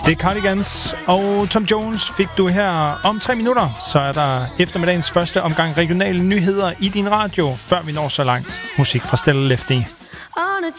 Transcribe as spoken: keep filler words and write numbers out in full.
Det er Cardigans og Tom Jones fik du her om tre minutter. Så er der eftermiddagens første omgang regionale nyheder i din radio, før vi når så langt. Musik fra Stella Lefty.